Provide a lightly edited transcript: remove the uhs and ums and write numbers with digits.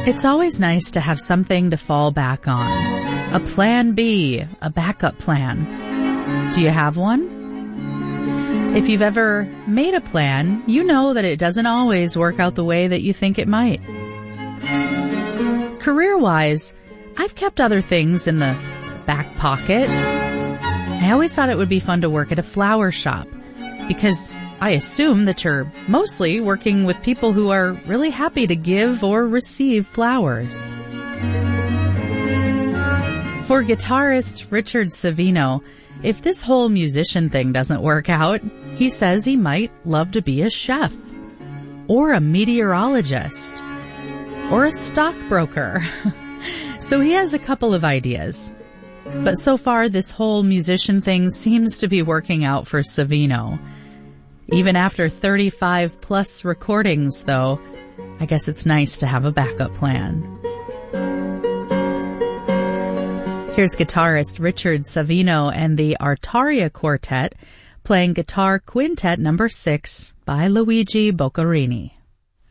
It's always nice to have something to fall back on. A plan B, a backup plan. Do you have one? If you've ever made a plan, you know that it doesn't always work out the way that you think it might. Career-wise, I've kept other things in the back pocket. I always thought it would be fun to work at a flower shop because I assume that you're mostly working with people who are really happy to give or receive flowers. For guitarist Richard Savino, if this whole musician thing doesn't work out, he says he might love to be a chef, or a meteorologist, or a stockbroker. So he has a couple of ideas. But so far, this whole musician thing seems to be working out for Savino. Even after 35 plus recordings, though, I guess it's nice to have a backup plan. Here's guitarist Richard Savino and the Artaria Quartet playing Guitar Quintet No. 6 by Luigi Boccherini.